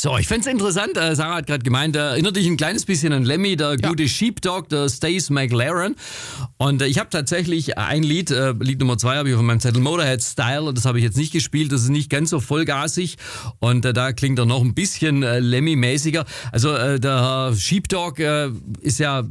So, ich fände es interessant, Sarah hat gerade gemeint, erinnert dich ein kleines bisschen an Lemmy, der gute Sheepdog, der Stace McLaren. Und ich habe tatsächlich ein Lied, Lied Nummer 2 habe ich auf meinem Zettel, Motorhead Style, und das habe ich jetzt nicht gespielt, das ist nicht ganz so vollgasig und da klingt er noch ein bisschen Lemmy-mäßiger. Also der Sheepdog ist ja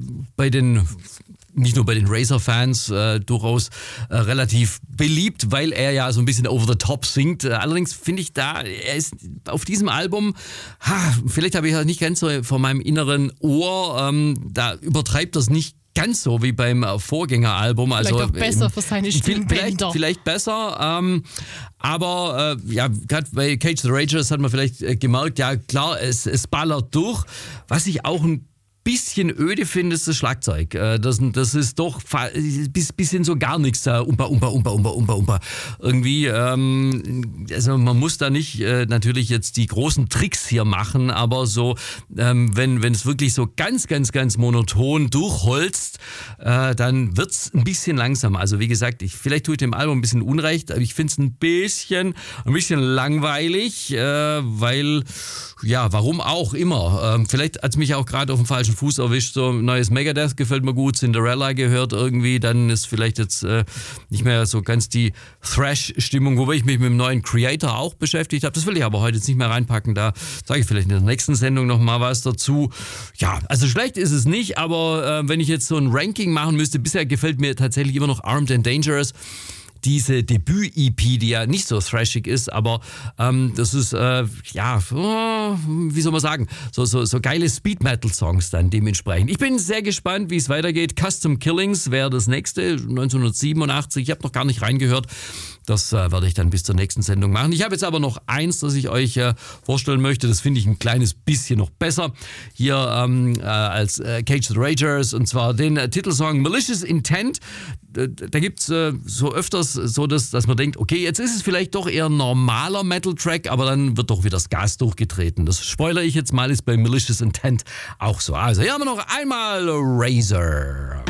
nicht nur bei den Razor-Fans durchaus relativ beliebt, weil er ja so ein bisschen over the top singt. Allerdings finde ich er ist auf diesem Album, vielleicht habe ich das nicht ganz so vor meinem inneren Ohr, da übertreibt das nicht ganz so wie beim Vorgängeralbum. Vielleicht also auch besser für seine Stimmbänder. Vielleicht besser, aber gerade bei Cage the Ragers hat man vielleicht gemerkt, ja klar, es ballert durch. Was ich auch ein bisschen öde finde, ist das Schlagzeug. Das ist doch bisschen so gar nichts da. Umpa. Irgendwie, also man muss da nicht natürlich jetzt die großen Tricks hier machen, aber so, wenn es wirklich so ganz, ganz, ganz monoton durchholzt, dann wird's ein bisschen langsam. Also wie gesagt, vielleicht tue ich dem Album ein bisschen Unrecht, aber ich finde es ein bisschen langweilig, weil, ja, warum auch immer. Vielleicht hat es mich auch gerade auf dem falschen Fuß erwischt. So ein neues Megadeth gefällt mir gut, Cinderella gehört irgendwie, dann ist vielleicht jetzt nicht mehr so ganz die Thrash-Stimmung, wobei ich mich mit dem neuen Creator auch beschäftigt habe. Das will ich aber heute jetzt nicht mehr reinpacken, da sage ich vielleicht in der nächsten Sendung nochmal was dazu. Ja, also schlecht ist es nicht, aber wenn ich jetzt so ein Ranking machen müsste, bisher gefällt mir tatsächlich immer noch Armed and Dangerous. Diese Debüt-EP, die ja nicht so thrashig ist, aber das ist, wie soll man sagen, so geile Speed-Metal-Songs dann dementsprechend. Ich bin sehr gespannt, wie es weitergeht. Custom Killings wäre das nächste, 1987. Ich habe noch gar nicht reingehört. Das werde ich dann bis zur nächsten Sendung machen. Ich habe jetzt aber noch eins, das ich euch vorstellen möchte. Das finde ich ein kleines bisschen noch besser. Hier als Cage the Ragers, und zwar den Titelsong Malicious Intent. Da gibt es so öfters so, dass man denkt, okay, jetzt ist es vielleicht doch eher ein normaler Metal-Track, aber dann wird doch wieder das Gas durchgetreten. Das spoilere ich jetzt mal, ist bei Malicious Intent auch so. Also hier haben wir noch einmal Razor.